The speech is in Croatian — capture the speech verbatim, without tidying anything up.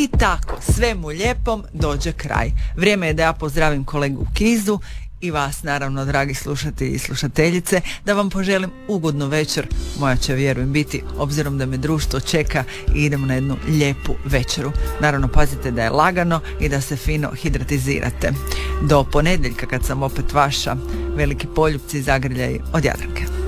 I tako, svemu lijepom dođe kraj. Vrijeme je da ja pozdravim kolegu Kizu i vas naravno, dragi slušatelji i slušateljice, da vam poželim ugodnu večer. Moja će, vjerujem, biti, obzirom da me društvo čeka i idemo na jednu lijepu večeru. Naravno, pazite da je lagano i da se fino hidratizirate. Do ponedjeljka kad sam opet vaša, veliki poljupci i zagrljaj od Jadranke.